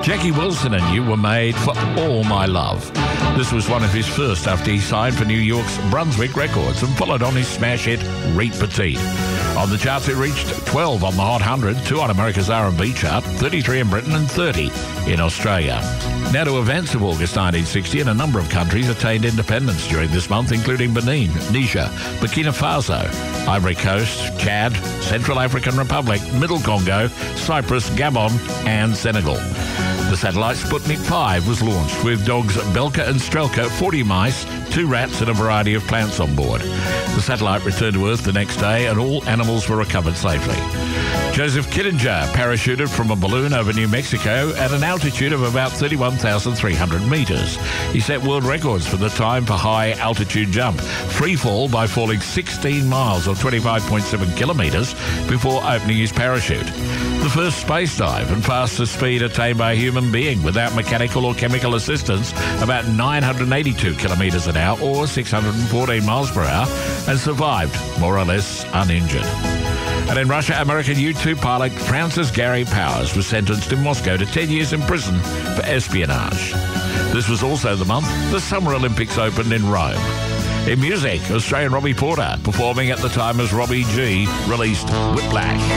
Jackie Wilson and You were made for All My Love. This was one of his first after he signed for New York's Brunswick Records and followed on his smash hit, Reet Petite. On the charts, it reached 12 on the Hot 100, 2 on America's R&B chart, 33 in Britain and 30 in Australia. Now to events of August 1960, and a number of countries attained independence during this month, including Benin, Niger, Burkina Faso, Ivory Coast, Chad, Central African Republic, Middle Congo, Cyprus, Gabon and Senegal. The satellite Sputnik 5 was launched with dogs Belka and Strelka, 40 mice, 2 rats and a variety of plants on board. The satellite returned to Earth the next day and all animals were recovered safely. Joseph Kittinger parachuted from a balloon over New Mexico at an altitude of about 31,300 meters. He set world records for the time for high altitude jump, free fall by falling 16 miles or 25.7 kilometers before opening his parachute. The first space dive and fastest speed attained by a human being without mechanical or chemical assistance, about 982 kilometers an hour or 614 miles per hour, and survived more or less uninjured. And in Russia, American U-2 pilot Francis Gary Powers was sentenced in Moscow to 10 years in prison for espionage. This was also the month the Summer Olympics opened in Rome. In music, Australian Robbie Porter, performing at the time as Robbie G, released Whiplash.